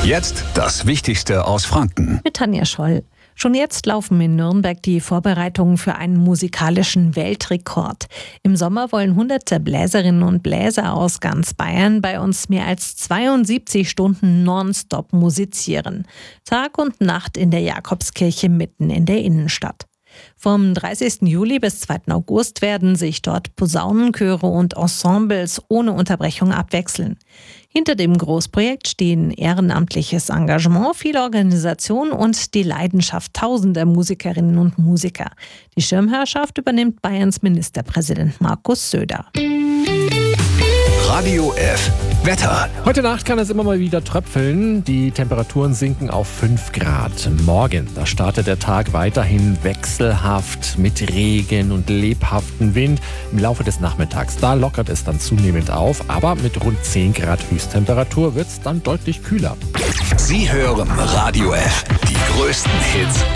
Jetzt das Wichtigste aus Franken. Mit Tanja Scholl. Schon jetzt laufen in Nürnberg die Vorbereitungen für einen musikalischen Weltrekord. Im Sommer wollen hunderte Bläserinnen und Bläser aus ganz Bayern bei uns mehr als 72 Stunden nonstop musizieren. Tag und Nacht in der Jakobskirche mitten in der Innenstadt. Vom 30. Juli bis 2. August werden sich dort Posaunenchöre und Ensembles ohne Unterbrechung abwechseln. Hinter dem Großprojekt stehen ehrenamtliches Engagement, viel Organisation und die Leidenschaft tausender Musikerinnen und Musiker. Die Schirmherrschaft übernimmt Bayerns Ministerpräsident Markus Söder. Radio F. Wetter. Heute Nacht kann es immer mal wieder tröpfeln. Die Temperaturen sinken auf 5 Grad. Morgen, da startet der Tag weiterhin wechselhaft mit Regen und lebhaftem Wind. Im Laufe des Nachmittags, da lockert es dann zunehmend auf. Aber mit rund 10 Grad Höchsttemperatur wird es dann deutlich kühler. Sie hören Radio F. Die größten Hits